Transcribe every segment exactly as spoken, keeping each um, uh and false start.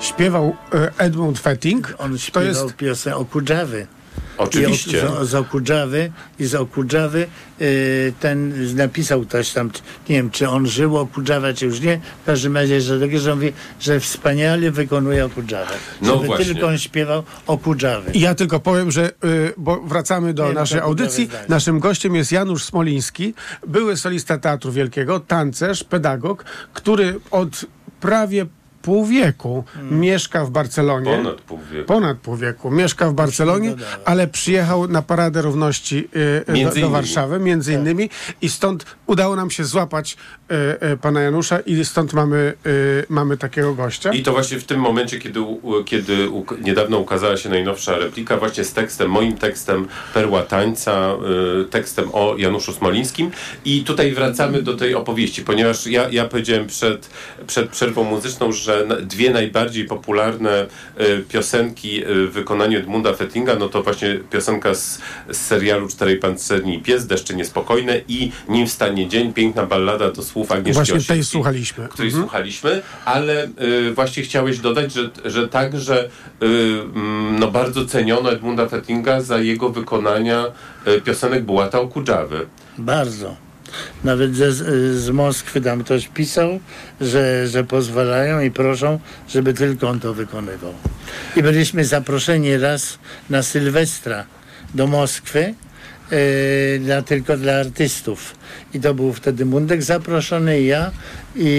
śpiewał Edmund Fetting. On śpiewał to jest... piosenkę Okudżawy. Oczywiście. I z, z Okudżawy i z Okudżawy y, ten napisał ktoś tam, nie wiem, czy on żył Okudżawa, czy już nie. W każdym razie, że, że on mówi, że wspaniale wykonuje Okudżawę. No żeby właśnie. tylko on śpiewał Okudżawy. I ja tylko powiem, że y, bo wracamy do Nie, naszej to audycji. zdanie. Naszym gościem jest Janusz Smoliński, były solista Teatru Wielkiego, tancerz, pedagog, który od prawie pół wieku hmm. mieszka w Barcelonie. Ponad pół wieku. Ponad pół wieku. Mieszka w Barcelonie, ale przyjechał na Paradę Równości y, do, do Warszawy, między tak. innymi. I stąd udało nam się złapać y, y, pana Janusza i stąd mamy, y, mamy takiego gościa. I to właśnie w tym momencie, kiedy, u, kiedy u, niedawno ukazała się najnowsza replika właśnie z tekstem, moim tekstem Perła Tańca, y, tekstem o Januszu Smolińskim. I tutaj wracamy do tej opowieści, ponieważ ja, ja powiedziałem przed, przed przerwą muzyczną, że dwie najbardziej popularne y, piosenki y, w wykonaniu Edmunda Fettinga, no to właśnie piosenka z, z serialu Czterej Pancerni i Pies, Deszcze Niespokojne i Nim wstanie dzień, piękna ballada do słów Agnieszki Właśnie Osieckiej, tej słuchaliśmy. której mhm. słuchaliśmy, ale y, właśnie chciałeś dodać, że, że także y, mm, no bardzo ceniono Edmunda Fettinga za jego wykonania y, piosenek Bułata Okudżawy. Bardzo. Nawet ze, z Moskwy tam ktoś pisał, że, że pozwalają i proszą, żeby tylko on to wykonywał. I byliśmy zaproszeni raz na Sylwestra do Moskwy, yy, dla, tylko dla artystów. I to był wtedy Mundek zaproszony i ja, i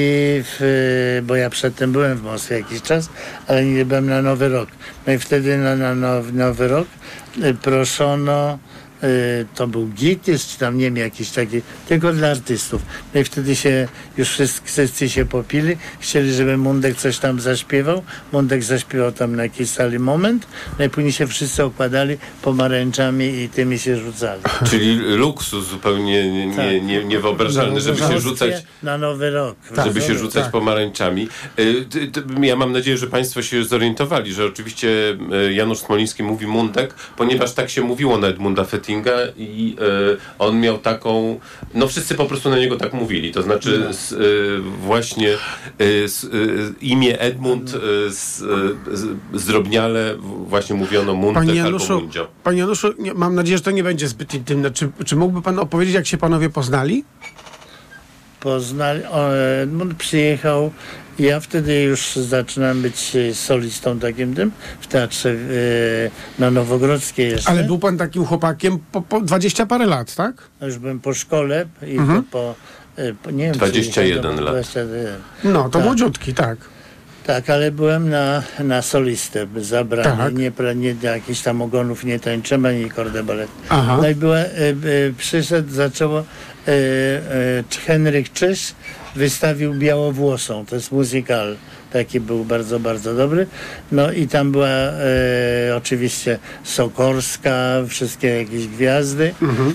w, bo ja przedtem byłem w Moskwie jakiś czas, ale nie byłem na Nowy Rok. No i wtedy na, na Nowy, Nowy Rok yy, proszono, to był Gittys, czy tam nie wiem, jakiś taki, tylko dla artystów. No i wtedy się już wszyscy, wszyscy się popili, chcieli, żeby Mundek coś tam zaśpiewał. Mundek zaśpiewał tam na jakiejś sali moment, no i później się wszyscy okładali pomarańczami i tymi się rzucali. Czyli luksus zupełnie nie, tak. nie, nie, niewyobrażalny, żeby się rzucać na Nowy Rok. Tak, żeby się rzucać tak. pomarańczami. Ja mam nadzieję, że państwo się zorientowali, że oczywiście Janusz Smoliński mówi Mundek, ponieważ tak się mówiło na Edmunda Fettinga i y, on miał taką, no wszyscy po prostu na niego tak mówili, to znaczy no. s, y, właśnie y, s, y, imię Edmund y, s, y, zdrobniale właśnie mówiono Mundek Januszu, albo Mundzio. Panie Januszu, nie, mam nadzieję, że to nie będzie zbyt intymne. Czy, czy mógłby pan opowiedzieć, jak się panowie poznali? Poznali, Edmund przyjechał, ja wtedy już zaczynałem być solistą takim tym, w teatrze yy, na Nowogrodzkiej jeszcze. Ale był pan takim chłopakiem po, po dwadzieścia parę lat, tak? No już byłem po szkole i mhm. to po, yy, po, nie wiem, dwadzieścia jeden lat. dwadzieścia jeden. No, to tak. młodziutki, tak. Tak, ale byłem na, na solistę zabrany, tak. nie, nie jakichś tam ogonów nie tańczyłem, ani kordę balet. Aha. No i była, y, y, przyszedł, zaczęło y, y, Henryk Czyż wystawił Białowłosą, to jest muzykal, taki był bardzo, bardzo dobry. No i tam była e, oczywiście Sokorska, wszystkie jakieś gwiazdy. Mhm.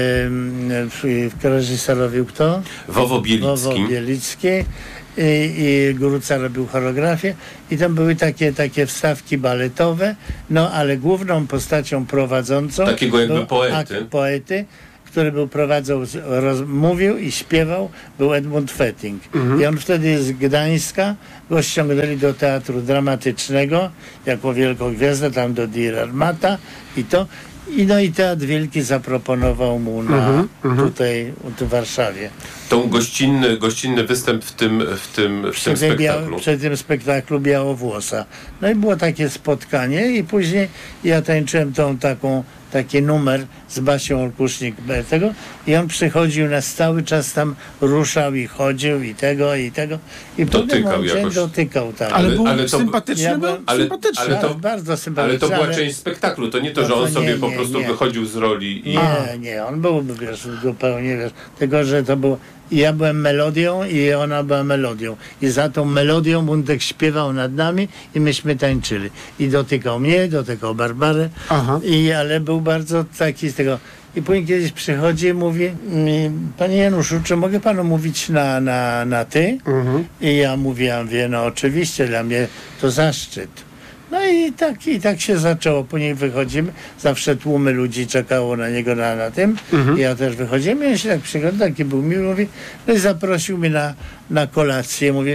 E, reżyser robił kto? Wowo Bielicki. Wowo Bielicki. I, i Góruca robił choreografię i tam były takie, takie wstawki baletowe, no ale główną postacią prowadzącą takiego jakby poety. Ak, poety, który był prowadzał, roz, mówił i śpiewał, był Edmund Fetting. Mhm. I on wtedy z Gdańska go ściągnęli do teatru dramatycznego jako wielką gwiazdę, tam do Dir Armata i to. I no i Teatr Wielki zaproponował mu na mm-hmm, tutaj w Warszawie. Tą gościnny, gościnny występ w tym, w tym, w tym spektaklu. Bia- przy tym spektaklu Białowłosa. No i było takie spotkanie i później ja tańczyłem tą taką, taki numer z Basią Olkusznik tego i on przychodził nas cały czas tam, ruszał i chodził i tego i tego i dotykał jakoś. dotykał tak. Ale był ale to, sympatyczny, ja był ale, sympatyczny. Ale to, bardzo sympatyczny. Ale to była ale... część spektaklu, to nie to, no że on to sobie nie, po nie, prostu nie. wychodził z roli i... Nie, nie, on był, wiesz, zupełnie, wiesz, tylko, że to było, ja byłem melodią i ona była melodią i za tą melodią Mundek śpiewał nad nami i myśmy tańczyli i dotykał mnie, dotykał Barbarę. Aha. I, ale był bardzo taki z tego. I później kiedyś przychodzi i mówi, panie Januszu, czy mogę panu mówić na, na, na ty? Mhm. I ja mówiłam, wie, no oczywiście, dla mnie to zaszczyt. No i tak, i tak się zaczęło. Później wychodzimy, zawsze tłumy ludzi czekało na niego na, na tym. Mhm. I ja też wychodzimy, ja się tak przyglądam, taki był miły, mówi, no i zaprosił mnie na, na kolację. Mówi,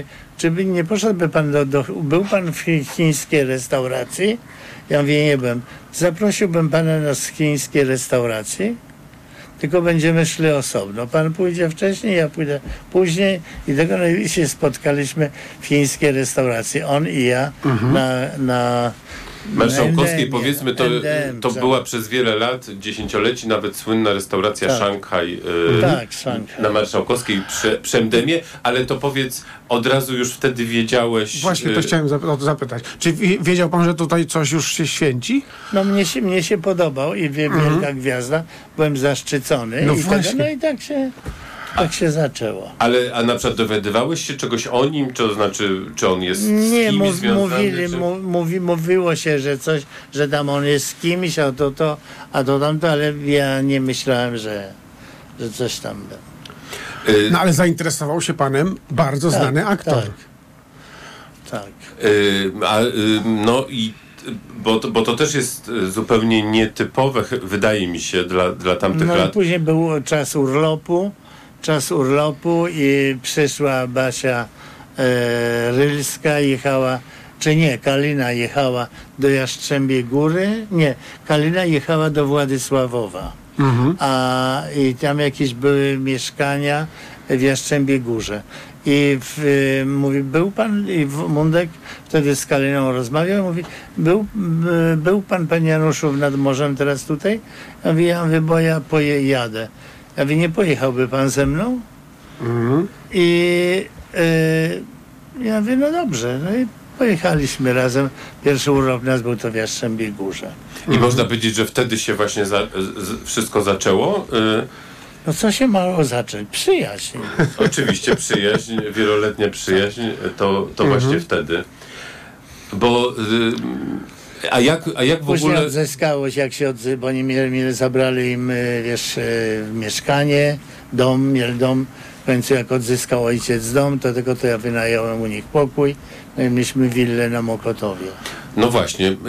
czy by nie poszedłby pan do, do był pan w chi- chińskiej restauracji? Ja mówię, nie byłem. Zaprosiłbym pana na chińskie restauracje, tylko będziemy szli osobno. Pan pójdzie wcześniej, ja pójdę później i tego no i się spotkaliśmy w chińskiej restauracji. On i ja mhm. na, na Marszałkowskiej, powiedzmy, to, to była przez wiele lat, dziesięcioleci, nawet słynna restauracja tak. Szanghaj y, tak, Szanghaj. na Marszałkowskiej przy Przemdemie, ale to powiedz, od razu już wtedy wiedziałeś... Właśnie to y, chciałem zap- o to zapytać. Czy wiedział pan, że tutaj coś już się święci? No mnie się, mnie się podobał i wie, wielka mhm. gwiazda. Byłem zaszczycony no i, właśnie. tego, no i tak się... Tak się zaczęło. Ale, a na przykład dowiadywałeś się czegoś o nim? To znaczy, czy on jest nie, z kimś mów, związany? Mówili, czy... mówi, mówiło się, że coś, że tam on jest z kimś, a to to, a to tamto, ale ja nie myślałem, że, że coś tam było. No ale zainteresował się panem bardzo tak, znany aktor. Tak. tak. Y, a, y, no i Bo to, bo to też jest zupełnie nietypowe, wydaje mi się, dla, dla tamtych no, lat. Później był czas urlopu, czas urlopu i przyszła Basia e, Rylska, jechała, czy nie, Kalina jechała do Jastrzębiej Góry, nie, Kalina jechała do Władysławowa, mhm. a i tam jakieś były mieszkania w Jastrzębiej Górze. I w, mówi, był pan, i Mundek wtedy z Kaliną rozmawiał, mówi, był, był pan, panie Januszu, nad morzem teraz tutaj? Ja mówię, ja mówię, bo ja poje, jadę. Ja mówię, nie pojechałby pan ze mną? Mhm. I y, ja mówię, no dobrze. No i pojechaliśmy razem. Pierwszy urlop nas był to w Jastrzębiej Górze. I mhm. można powiedzieć, że wtedy się właśnie za, z, wszystko zaczęło? Y No co się mało zacząć? Przyjaźń. Oczywiście przyjaźń, wieloletnia przyjaźń, to, to mhm. właśnie wtedy. Bo y, a jak, a jak w Później ogóle... odzyskało się, jak się odzy... bo oni mieli, mieli, zabrali im, wiesz, mieszkanie, dom, mieli dom. W końcu jak odzyskał ojciec dom, to tylko to ja wynająłem u nich pokój. No i mieliśmy willę na Mokotowie. No właśnie, y,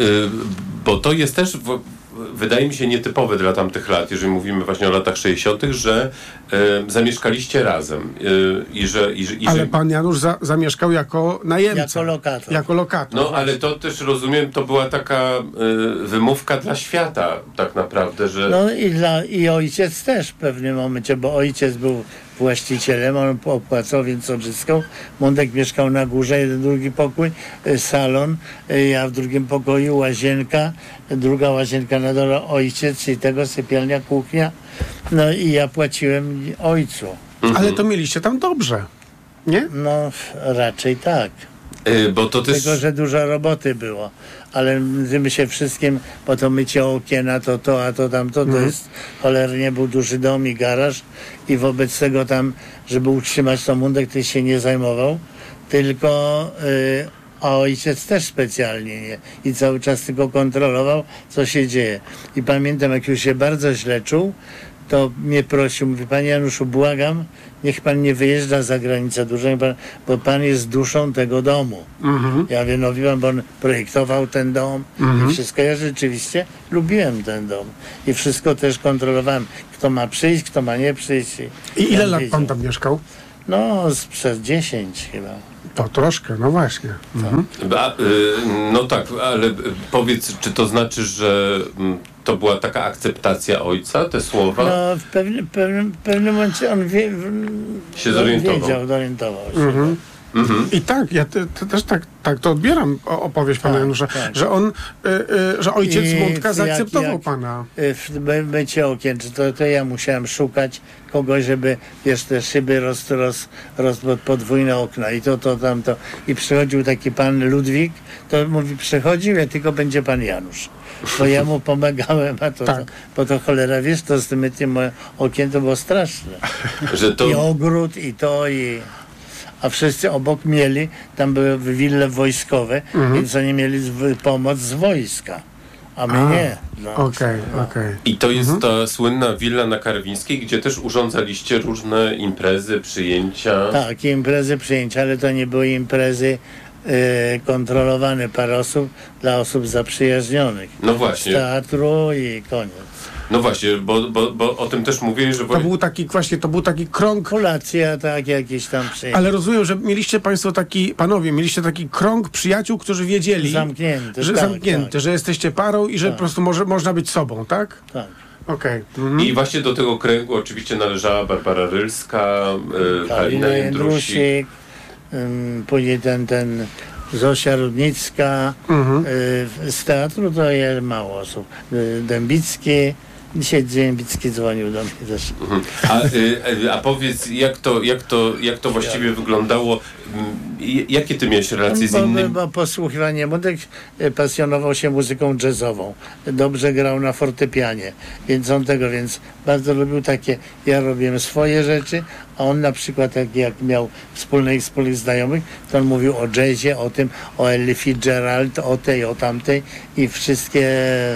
bo to jest też... W... wydaje mi się nietypowe dla tamtych lat, jeżeli mówimy właśnie o latach sześćdziesiątych, że e, zamieszkaliście razem. E, i że, i, i, ale że... pan Janusz za, zamieszkał jako najemca. Jako lokator. Jako lokator. No ale to też rozumiem, to była taka e, wymówka dla świata tak naprawdę, że... No i, dla, i ojciec też w pewnym momencie, bo ojciec był właścicielem, on opłacał, więc odzyskał. Mundek mieszkał na górze, jeden, drugi pokój, salon, ja w drugim pokoju łazienka, druga łazienka na dole ojciec i tego sypialnia, kuchnia. No i ja płaciłem ojcu. Mhm. Ale to mieliście tam dobrze, nie? No raczej tak. Yy, bo to też... Tylko, że dużo roboty było. Ale my się wszystkim, bo to mycie okien, a to to, a to tamto, to mhm. jest cholernie był duży dom i garaż i wobec tego tam, żeby utrzymać to Mundek, ty się nie zajmował, tylko yy, a ojciec też specjalnie nie. I cały czas tylko kontrolował, co się dzieje. I pamiętam, jak już się bardzo źle czuł, to mnie prosił, mówi, panie Januszu, błagam, niech pan nie wyjeżdża za granicę dużo, bo pan jest duszą tego domu. Mhm. Ja wiem, no wie pan, bo on projektował ten dom mhm. i wszystko. Ja rzeczywiście lubiłem ten dom. I wszystko też kontrolowałem. Kto ma przyjść, kto ma nie przyjść. I ile lat pan tam mieszkał? No, z, przez dziesięć chyba. To troszkę, no właśnie. Mhm. A, y, no tak, ale powiedz, czy to znaczy, że y, to była taka akceptacja ojca, te słowa? No, w pewnym, pewnym, pewnym momencie on wie, się zorientował. wiedział, zorientował się. Mhm. Mhm. I tak, ja te, te, też tak, tak to odbieram, opowieść pana tak, Janusza, tak. że on, y, y, że ojciec I Mundka zaakceptował jak, jak pana. W mycie okien, to, to ja musiałem szukać kogoś, żeby, wiesz, te szyby roz, roz, roz, podwójne okna i to, to, tamto. I przychodził taki pan Ludwik, to mówi, przychodził, ja tylko będzie pan Janusz. Bo ja mu pomagałem, a to, tak. to, bo to cholera, wiesz, to z tym myciem okien to było straszne. Że to... I ogród, i to, i... A wszyscy obok mieli, tam były wille wojskowe, mhm. więc oni mieli z, pomoc z wojska, a my a, nie. No, okej, no. okej. I to jest mhm. ta słynna willa na Karwińskiej, gdzie też urządzaliście różne imprezy, przyjęcia. Tak, imprezy, przyjęcia, ale to nie były imprezy y, kontrolowane, parę osób dla osób zaprzyjaźnionych. No właśnie. Z teatru i koniec. No właśnie, bo, bo, bo o tym też mówię, że... To był taki właśnie, to był taki krąg... Polacja, tak, jakiś tam przyjechał. Ale rozumiem, że mieliście państwo taki, panowie, mieliście taki krąg przyjaciół, którzy wiedzieli... Zamknięty, że, tak, zamknięty, tak. że jesteście parą i że Tak. po prostu może, można być sobą, tak? Tak. Okej. Okay. Mhm. I właśnie do tego kręgu oczywiście należała Barbara Rylska, y, Halina Jędrusik. ym, później ten, ten Zosia Rudnicka, Mhm. y, z teatru to jest mało osób. Y, Dębicki, dzisiaj Dębicki dzwonił do mnie też. Mhm. A, y, a powiedz, jak to, jak to, jak to właściwie wyglądało? Y, jakie ty miałeś relacje z Bo, innymi? bo posłuchiwanie. Młodek y, pasjonował się muzyką jazzową. Dobrze grał na fortepianie, więc on tego, więc bardzo lubił takie, ja robiłem swoje rzeczy, a on na przykład jak, jak miał wspólnych, wspólnych znajomych, to on mówił o jazzie, o tym, o Ellie Fitzgerald, o tej, o tamtej i wszystkie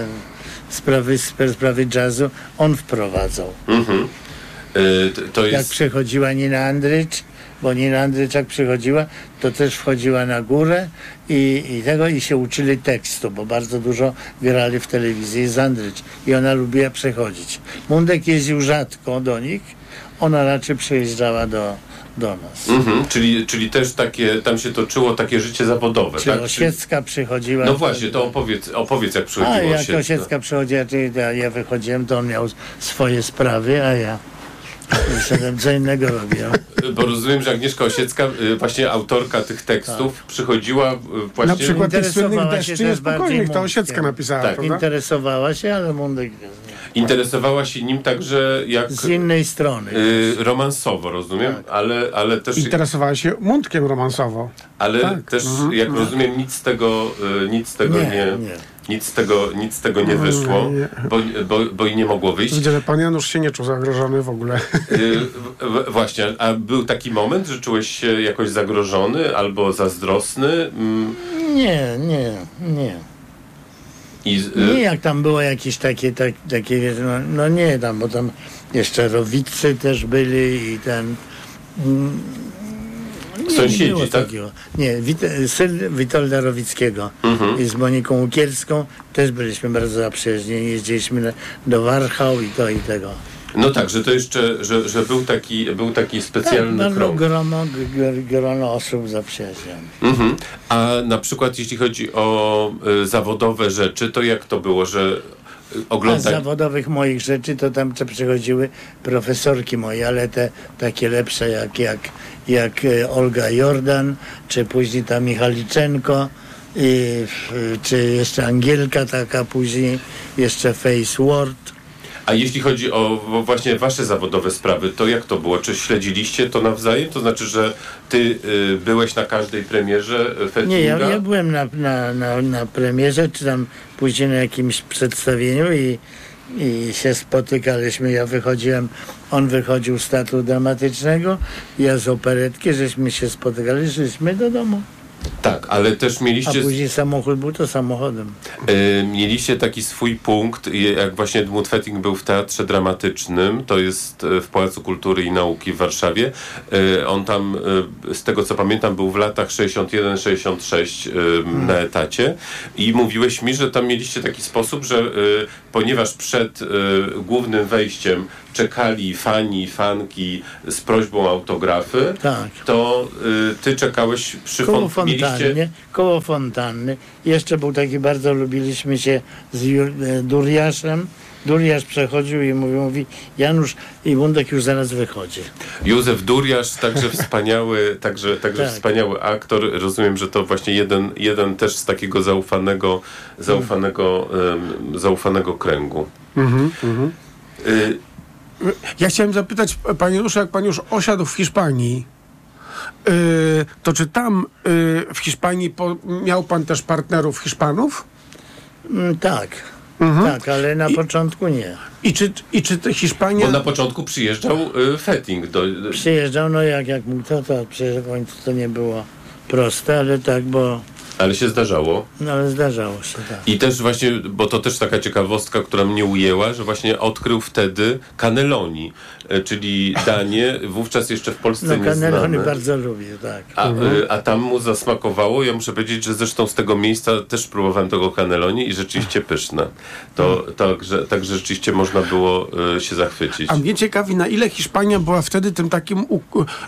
sprawy, sprawy jazzu on wprowadzał. Mhm. Y, to- to Jak jest... przychodziła Nina Andrycz, bo Nina Andrycz jak przychodziła, to też wchodziła na górę i, i tego i się uczyli tekstu, bo bardzo dużo grali w telewizji z Andrycz i ona lubiła przechodzić. Mundek jeździł rzadko do nich, ona raczej przyjeżdżała do, do nas. Mhm. Czyli, czyli też takie, tam się toczyło takie życie zawodowe, Czy tak? Osiecka przychodziła. No właśnie, to opowiedz, opowiedz jak A przychodziło jak Osiecka. Osiecka przychodziła, czyli ja, ja wychodziłem, to on miał swoje sprawy, a ja szedłem, co innego robiłem. Bo rozumiem, że Agnieszka Osiecka, y, właśnie autorka tych tekstów, Tak. przychodziła y, właśnie... Na przykład tych słynnych Interesowała się deszczy też niespokojnych, bardziej to Osiecka Mundkiem. napisała, Tak. prawda? Interesowała się, ale Mundek Interesowała się nim także jak z innej strony. y, romansowo, rozumiem, Tak. ale, ale też, Interesowała się Mundkiem romansowo. ale tak. też Mhm. jak rozumiem, nic z tego, y, nic z tego Nie, nie, nie. Nic z tego, nic z tego nie wyszło, Nie. bo, bo, bo i nie mogło wyjść. Widzę, że pan Janusz się nie czuł zagrożony w ogóle. Y, w- właśnie, a był taki moment, że czułeś się jakoś zagrożony albo zazdrosny? Mm, Nie, nie, nie. i, z- Nie y, jak tam było jakieś takie, tak, takie wiesz, no, no nie tam, bo tam jeszcze rowicy też byli i ten... Mm, nie, Sąsiedzi, nie było tak? takiego. Nie, Wit syn Witolda Rowickiego Mhm. i z Moniką Łukielską też byliśmy bardzo zaprzyjaźnieni. Jeździliśmy na, do Warchał i to i tego. no tak, że to jeszcze, że, że był taki, był taki specjalny Tak, krąg. grono, gr- grono osób zaprzyjaźnionych. Mhm. A na przykład jeśli chodzi o y, zawodowe rzeczy, to jak to było, że y, A z oglądać... zawodowych moich rzeczy to tam te przychodziły profesorki moje, ale te takie lepsze jak, jak, jak e, Olga Jordan, czy później ta Michaliczenko, i, f- czy jeszcze Angielka taka później, jeszcze Face Ward. A jeśli chodzi o o właśnie wasze zawodowe sprawy, to jak to było? Czy śledziliście to nawzajem? To znaczy, że ty y, byłeś na każdej premierze Fettinga? Nie, ja, ja byłem na, na, na, na premierze, czy tam później na jakimś przedstawieniu i, i się spotykaliśmy. Ja wychodziłem, on wychodził z teatru dramatycznego, ja z operetki, żeśmy się spotykali, szliśmy do domu. Tak, ale też A mieliście... później samochód był to samochodem. Y, mieliście taki swój punkt, i jak właśnie Edmund Fetting był w Teatrze Dramatycznym, to jest y, w Pałacu Kultury i Nauki w Warszawie. Y, on tam, y, z tego co pamiętam, był w latach sześćdziesiąt jeden sześćdziesiąt sześć y, Hmm. na etacie i mówiłeś mi, że tam mieliście taki sposób, że y, ponieważ przed y, głównym wejściem czekali fani, fanki z prośbą o autografy, Tak. to y, ty czekałeś przy Koło fon- mieliście- fontanny, koło fontanny. Jeszcze był taki, bardzo lubiliśmy się z Ju- e, Duriaszem. Duriasz przechodził i mówił, mówi, Janusz i Mundek już zaraz wychodzi. Józef Duriasz, także wspaniały, także, także Tak. wspaniały aktor. Rozumiem, że to właśnie jeden, jeden też z takiego zaufanego, zaufanego, um, zaufanego kręgu. Mhm, mhm. Y, Ja chciałem zapytać, panie Januszu, jak pan już osiadł w Hiszpanii, yy, to czy tam yy, w Hiszpanii po, miał pan też partnerów Hiszpanów? Mm, tak, Mhm. tak, ale na I- początku nie. I czy, i czy te Hiszpania... bo na początku przyjeżdżał y, Fetting do... Przyjeżdżał, no jak, jak mógł, to, to przecież w końcu to nie było proste, ale tak, bo Ale się zdarzało. No ale zdarzało się, tak. I też właśnie, bo to też taka ciekawostka, która mnie ujęła, że właśnie odkrył wtedy cannelloni, e, czyli danie wówczas jeszcze w Polsce No nieznane. cannelloni bardzo lubię, tak. A, y, a tam mu zasmakowało. Ja muszę powiedzieć, że zresztą z tego miejsca też próbowałem tego cannelloni i rzeczywiście pyszne. To także tak, rzeczywiście można było y, się zachwycić. A mnie ciekawi, na ile Hiszpania była wtedy tym takim u,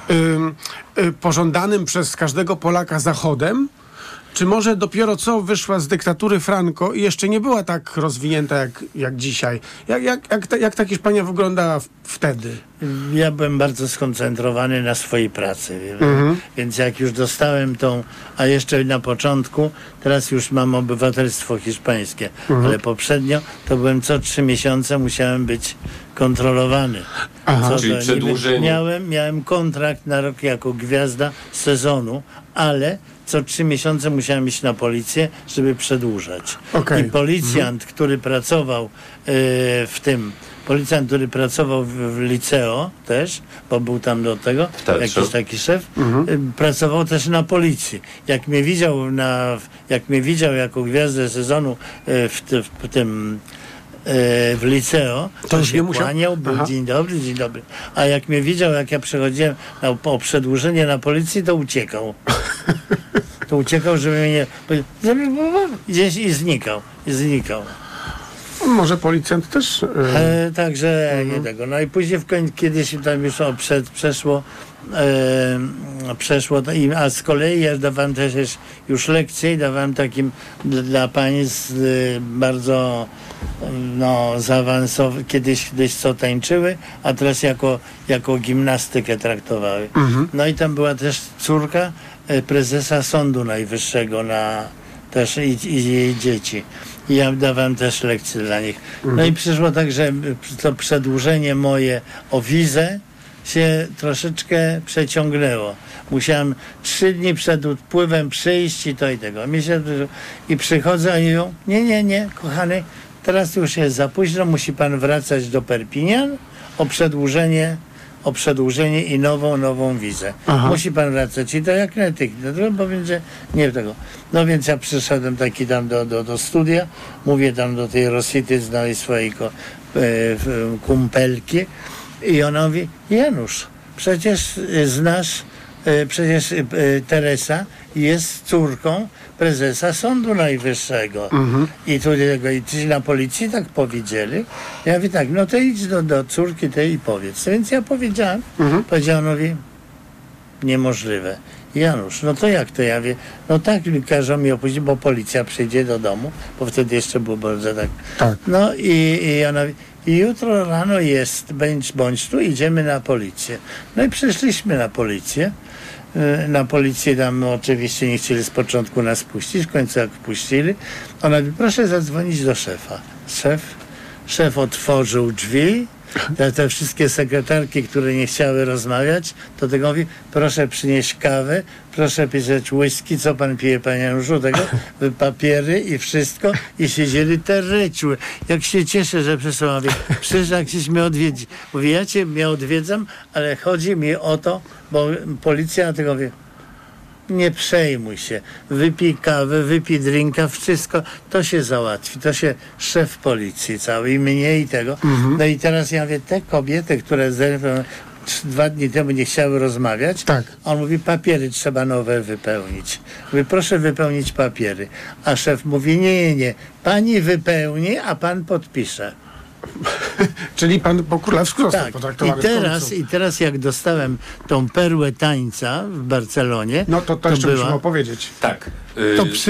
y, y, pożądanym przez każdego Polaka Zachodem, czy może dopiero co wyszła z dyktatury Franco i jeszcze nie była tak rozwinięta jak, jak dzisiaj? Jak, jak, jak, ta, jak ta Hiszpania wyglądała w, wtedy? Ja byłem bardzo skoncentrowany na swojej pracy, wie pan. Mhm. Więc jak już dostałem tą, a jeszcze na początku, teraz już mam obywatelstwo hiszpańskie, Mhm. ale poprzednio to byłem co trzy miesiące, musiałem być kontrolowany. Aha. Co Czyli to przedłużenie. niby Miałem, miałem kontrakt na rok jako gwiazda sezonu, ale co trzy miesiące musiałem iść na policję, żeby przedłużać. Okej. I policjant, który pracował e, w tym, policjant, który pracował w, w liceo też, bo był tam do tego, Teatrze. jakiś taki szef, e, pracował też na policji. Jak mnie widział, na, jak mnie widział jako gwiazdę sezonu e, w, ty, w tym e, w liceo, To to już się nie musiał- kłaniał, był Aha. dzień dobry, dzień dobry. A jak mnie widział, jak ja przechodziłem na, o przedłużenie na policji, to uciekał. To uciekał, żeby mnie gdzieś i znikał. I znikał. Może policjant też... Y, E, także nie tego. No i później w końcu kiedyś tam już o, przed, przeszło e, przeszło, to i, a z kolei ja dawałem też już- już lekcje i dawałem takim d- dla pań z, y, bardzo no, zaawansowanych, kiedyś, kiedyś co tańczyły, a teraz jako, jako gimnastykę traktowały. No i tam była też córka e, prezesa Sądu Najwyższego na też i, i jej dzieci. I ja dawałem też lekcje dla nich. No i przyszło tak, że to przedłużenie moje o wizę się troszeczkę przeciągnęło. Musiałem trzy dni przed odpływem przyjść i to i tego. Mi się, I przychodzę i mówią, nie, nie, nie, kochany, teraz już jest za późno, musi pan wracać do Perpignan o przedłużenie o przedłużenie i nową, nową wizę. Aha. Musi pan wracać i to jak natychmiast, no, bo będzie nie tego. No więc ja przyszedłem taki tam do, do, do studia, mówię tam do tej Rosity, znali swojej ko, e, w- kumpelki i ona mówi, Janusz, przecież e, znasz, e, przecież e, Teresa jest córką prezesa Sądu Najwyższego. I tu tego, i ci na policji tak powiedzieli. Ja mówię tak, no to idź do, do córki tej i powiedz. Więc ja powiedziałem, powiedziałem, mówi, niemożliwe. Janusz, no to jak to? Ja wie, no tak, każą mi opuścić, bo policja przyjdzie do domu, bo wtedy jeszcze było bardzo tak. Tak. No i, i ona mówi, i jutro rano jest, bądź, bądź tu, idziemy na policję. No i przyszliśmy na policję. Y, Na policję tam oczywiście nie chcieli z początku nas puścić, w końcu jak puścili, ona mówi, proszę zadzwonić do szefa. Szef, szef otworzył drzwi, te, te wszystkie sekretarki, które nie chciały rozmawiać, to tego mówi, proszę przynieść kawę, proszę pisać whisky, co pan pije, panie Januszu, tego, papiery i wszystko i siedzieli te ryciły. Jak się cieszę, że przyszła, mówię, przecież jak chcesz mnie odwiedzić. Mówię, ja cię mnie odwiedzam, ale chodzi mi o to, bo policja tego wie, nie przejmuj się, wypij kawę, wypij drinka, wszystko, to się załatwi, to się szef policji cały i mnie i tego. No i teraz ja mówię, te kobiety, które zerwą trzy- dwa dni temu nie chciały rozmawiać, Tak. on mówi, papiery trzeba nowe wypełnić. Mówi, proszę wypełnić papiery. A szef mówi, nie, nie, nie, pani wypełni, a pan podpisze. czyli pan po królewsku został Tak. potraktowany I w teraz, końcu. I teraz jak dostałem tą perłę tańca w Barcelonie, No to, to jeszcze była- musimy opowiedzieć. Tak. y, to przy